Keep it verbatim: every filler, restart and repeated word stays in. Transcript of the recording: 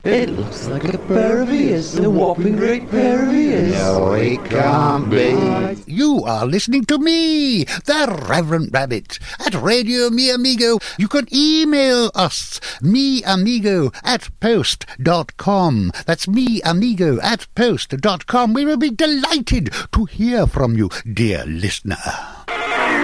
It looks like a pair of ears, a whopping great pair of ears. No, it can't be. You are listening to me, the Reverend Rabbit, at Radio Mi Amigo. You can email us, miamigo at post dot com. That's miamigo at post dot com. We will be delighted to hear from you, dear listener.